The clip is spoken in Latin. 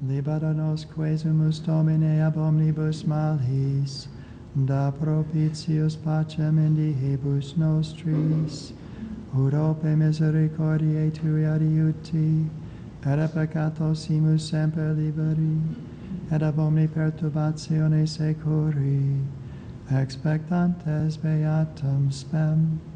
Libera nos quesumus Domine ab omnibus malis, da propitius pacem in diebus nostris, ut ope misericordiae Tui adiuti, et a peccatosimus semper liberi, et ab omni perturbatione securi, expectantes beatum spem.